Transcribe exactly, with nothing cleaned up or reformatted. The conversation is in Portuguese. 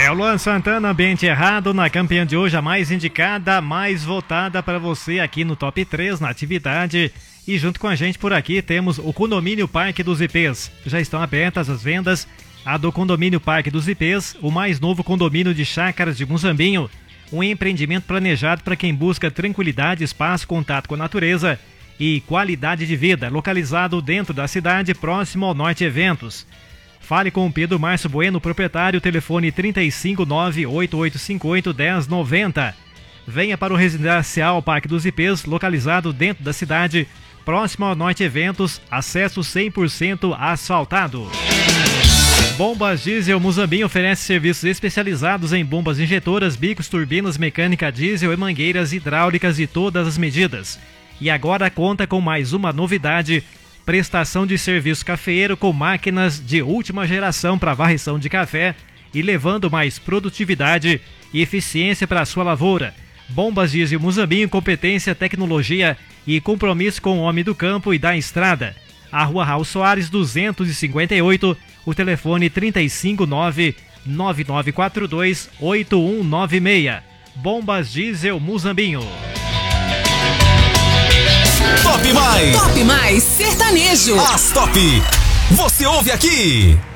É o Luan Santana, ambiente errado, na campeã de hoje, a mais indicada, a mais votada para você aqui no Top três, na atividade. E junto com a gente por aqui temos o Condomínio Parque dos I Pês. Já estão abertas as vendas. A do Condomínio Parque dos I Pês, o mais novo condomínio de chácaras de Muzambinho. Um empreendimento planejado para quem busca tranquilidade, espaço, contato com a natureza e qualidade de vida. Localizado dentro da cidade, próximo ao Norte Eventos. Fale com o Pedro Márcio Bueno, proprietário, telefone trinta e cinco, nove oito oito cinco oito, dez noventa. Venha para o Residencial Parque dos I Pês, localizado dentro da cidade, próximo ao Norte Eventos, acesso cem por cento asfaltado. Bombas Diesel Muzambinho oferece serviços especializados em bombas injetoras, bicos, turbinas, mecânica diesel e mangueiras hidráulicas de todas as medidas. E agora conta com mais uma novidade: prestação de serviço cafeeiro com máquinas de última geração para varrição de café e levando mais produtividade e eficiência para a sua lavoura. Bombas Diesel Muzambinho, competência, tecnologia e compromisso com o homem do campo e da estrada. A Rua Raul Soares duzentos e cinquenta e oito, o telefone trinta e cinco, nove nove nove quatro dois, oito um nove seis. Bombas Diesel Muzambinho. Top Mais! Top Mais Sertanejo! As Top! Você ouve aqui!